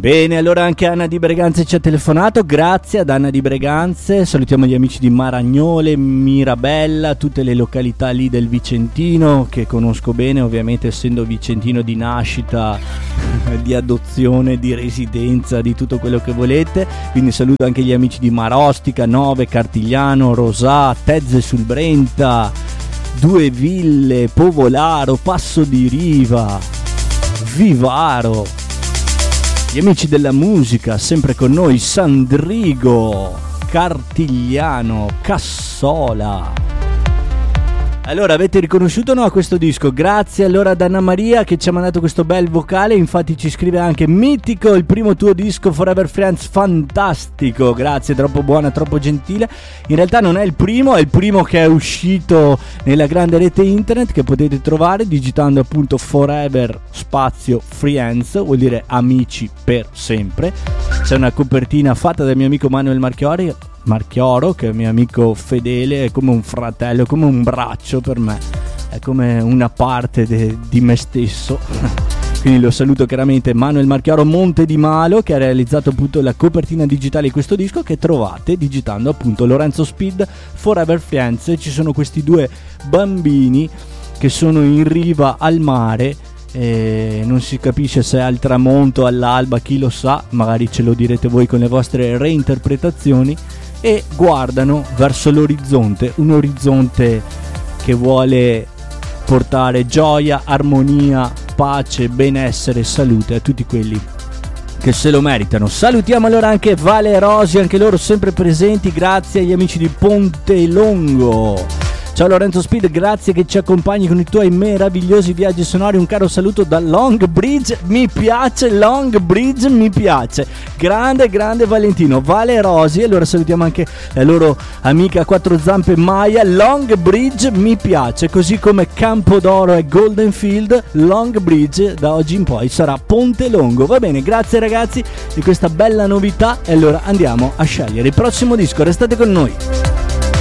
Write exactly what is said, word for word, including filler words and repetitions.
Bene, allora anche Anna di Breganze ci ha telefonato, grazie ad Anna di Breganze. Salutiamo gli amici di Maragnole, Mirabella, tutte le località lì del Vicentino che conosco bene, ovviamente essendo vicentino di nascita, di adozione, di residenza, di tutto quello che volete. Quindi saluto anche gli amici di Marostica, Nove, Cartigliano, Rosà, Tezze sul Brenta, Due Ville, Povolaro, Passo di Riva, Vivaro. Gli amici della musica, sempre con noi, Sandrigo, Cartigliano, Cassola. Allora, avete riconosciuto no a questo disco? Grazie allora ad Anna Maria che ci ha mandato questo bel vocale, infatti ci scrive anche: mitico il primo tuo disco Forever Friends, fantastico, grazie, troppo buona, troppo gentile. In realtà non è il primo, è il primo che è uscito nella grande rete internet, che potete trovare digitando appunto Forever spazio Friends, vuol dire amici per sempre. C'è una copertina fatta dal mio amico Manuel Marchiori Marchioro, che è mio amico fedele, è come un fratello, come un braccio per me, è come una parte de, di me stesso. Quindi lo saluto chiaramente, Manuel Marchioro Monte di Malo, che ha realizzato appunto la copertina digitale di questo disco, che trovate digitando appunto Lorenzo Speed Forever Friends. Ci sono questi due bambini che sono in riva al mare, e non si capisce se è al tramonto, all'alba, chi lo sa, magari ce lo direte voi con le vostre reinterpretazioni, e guardano verso l'orizzonte, un orizzonte che vuole portare gioia, armonia, pace, benessere, salute a tutti quelli che se lo meritano. Salutiamo allora anche Vale e Rosi, anche loro sempre presenti, grazie agli amici di Ponte Longo. Ciao Lorenzo Speed, grazie che ci accompagni con i tuoi meravigliosi viaggi sonori. Un caro saluto da Long Bridge, mi piace Long Bridge, mi piace. Grande, grande Valentino. Vale e Rosi, allora salutiamo anche la loro amica a quattro zampe Maya. Long Bridge mi piace, così come Campodoro e Golden Field. Long Bridge da oggi in poi sarà Ponte Longo. Va bene, grazie ragazzi di questa bella novità, e allora andiamo a scegliere il prossimo disco. Restate con noi.